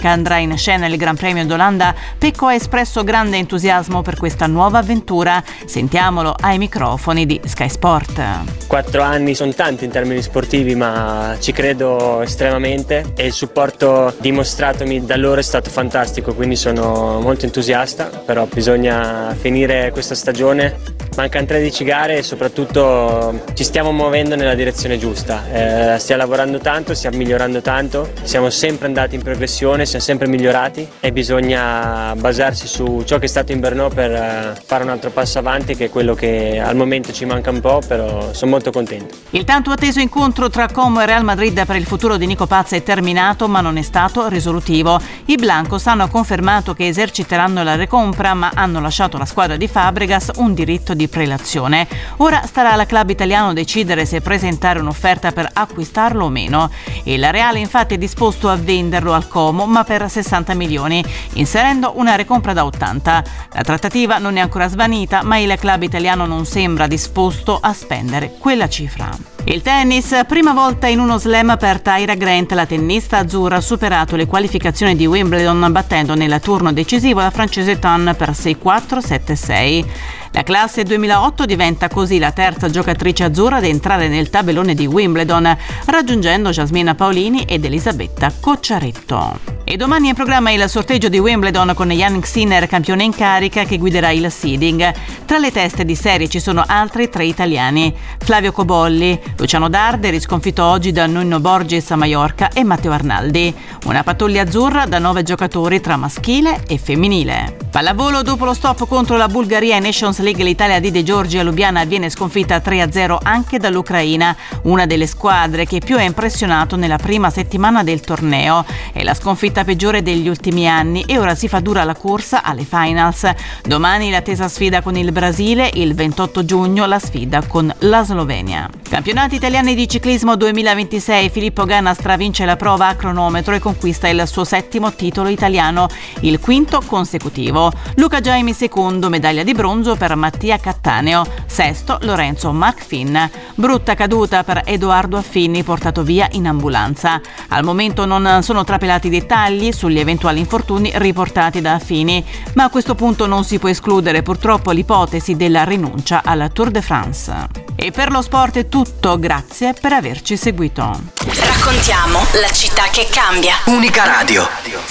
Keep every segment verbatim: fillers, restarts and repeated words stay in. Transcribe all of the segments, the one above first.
domenica andrà in scena il Gran Premio d'Olanda, Pecco ha espresso grande entusiasmo per questa nuova avventura. Sentiamolo ai microfoni di Sky Sport. Quattro anni sono tanti in termini sportivi, ma ci credo estremamente e il supporto dimostratomi da loro è stato fantastico, quindi sono molto entusiasta, però bisogna finire questa stagione. Mancano tredici gare e soprattutto ci stiamo muovendo nella direzione giusta, eh, stiamo lavorando tanto, stiamo migliorando tanto, siamo sempre andati in progressione, siamo sempre migliorati e bisogna basarsi su ciò che è stato in Brno per eh, fare un altro passo avanti, che è quello che al momento ci manca un po', però sono molto contento. Il tanto atteso incontro tra Como e Real Madrid per il futuro di Nico Paz è terminato, ma non è stato risolutivo. I blancos hanno confermato che eserciteranno la recompra, ma hanno lasciato alla squadra di Fabregas un diritto di prelazione. Ora starà al club italiano decidere se presentare un'offerta per acquistarlo o meno. Il Real infatti è disposto a venderlo al Como, ma per sessanta milioni, inserendo una recompra da ottanta. La trattativa non è ancora svanita, ma il club italiano non sembra disposto a spendere quella cifra. Il tennis, prima volta in uno slam per Tyra Grant, la tennista azzurra ha superato le qualificazioni di Wimbledon battendo nel turno decisivo la francese Tan per sei quattro sette sei. La classe duemilaotto diventa così la terza giocatrice azzurra ad entrare nel tabellone di Wimbledon, raggiungendo Jasmina Paolini ed Elisabetta Cocciaretto. E domani è in programma il sorteggio di Wimbledon con Jannik Sinner, campione in carica, che guiderà il seeding. Tra le teste di serie ci sono altri tre italiani: Flavio Cobolli, Luciano Darderi, sconfitto oggi da Nuno Borges a Mallorca, e Matteo Arnaldi. Una pattuglia azzurra da nove giocatori tra maschile e femminile. Pallavolo, dopo lo stop contro la Bulgaria in Nations League, l'Italia di De Giorgi a Lubiana viene sconfitta tre a zero anche dall'Ucraina, una delle squadre che più ha impressionato nella prima settimana del torneo. È la sconfitta peggiore degli ultimi anni e ora si fa dura la corsa alle finals. Domani l'attesa sfida con il Brasile, il ventotto giugno la sfida con la Slovenia. Campionati italiani di ciclismo duemilaventisei, Filippo Ganna stravince la prova a cronometro e conquista il suo settimo titolo italiano, il quinto consecutivo. Luca Jaimi secondo, medaglia di bronzo per Mattia Cattaneo, sesto Lorenzo McFinn. Brutta caduta per Edoardo Affini, portato via in ambulanza. Al momento non sono trapelati dettagli sugli eventuali infortuni riportati da Affini, ma a questo punto non si può escludere purtroppo l'ipotesi della rinuncia alla Tour de France. E per lo sport è tutto, grazie per averci seguito. Raccontiamo la città che cambia. Unica Radio.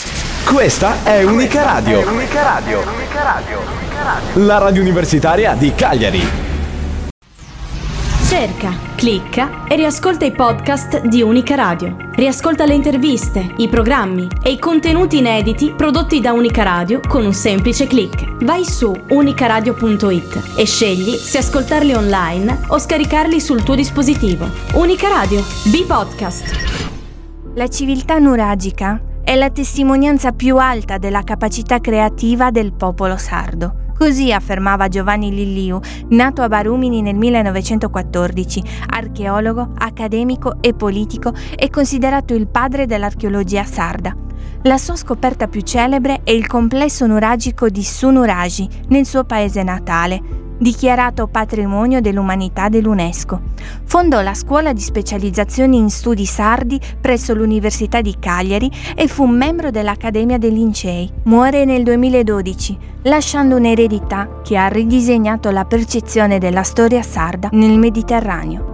Questa è Unica Radio. È Unica Radio. Unica Radio. La radio universitaria di Cagliari. Cerca, clicca e riascolta i podcast di Unica Radio. Riascolta le interviste, i programmi e i contenuti inediti prodotti da Unica Radio con un semplice click. Vai su unicaradio punto it e scegli se ascoltarli online o scaricarli sul tuo dispositivo. Unica Radio, B-Podcast. La civiltà nuragica è la testimonianza più alta della capacità creativa del popolo sardo. Così affermava Giovanni Lilliu, nato a Barumini nel millenovecentoquattordici, archeologo, accademico e politico e considerato il padre dell'archeologia sarda. La sua scoperta più celebre è il complesso nuragico di Sunuraji, nel suo paese natale, dichiarato patrimonio dell'umanità dell'UNESCO. Fondò la scuola di specializzazione in studi sardi presso l'Università di Cagliari e fu membro dell'Accademia dei Lincei. Muore nel duemiladodici, lasciando un'eredità che ha ridisegnato la percezione della storia sarda nel Mediterraneo.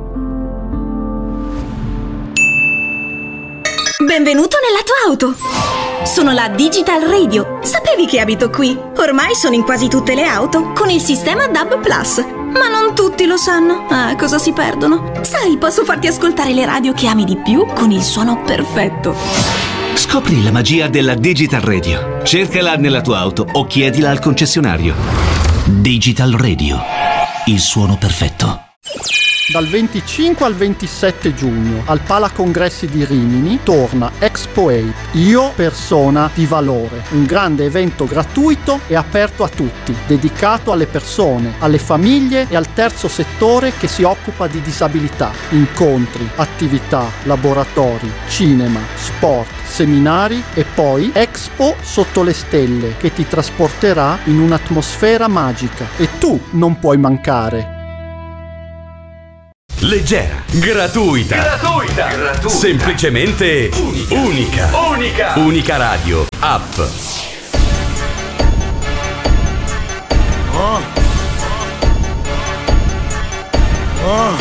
Benvenuto nella tua auto! Sono la Digital Radio. Sapevi che abito qui? Ormai sono in quasi tutte le auto con il sistema D A B Plus. Ma non tutti lo sanno. Ah, cosa si perdono? Sai, posso farti ascoltare le radio che ami di più con il suono perfetto. Scopri la magia della Digital Radio. Cercala nella tua auto o chiedila al concessionario. Digital Radio. Il suono perfetto. Dal venticinque al ventisette giugno al Palacongressi di Rimini torna Expo otto, Io persona di valore, un grande evento gratuito e aperto a tutti, dedicato alle persone, alle famiglie e al terzo settore che si occupa di disabilità. Incontri, attività, laboratori, cinema, sport, seminari e poi Expo sotto le stelle che ti trasporterà in un'atmosfera magica e tu non puoi mancare. leggera, gratuita, Gratuita. Gratuita. semplicemente unica. Unica. Unica. Unica Radio App. Oh. Oh.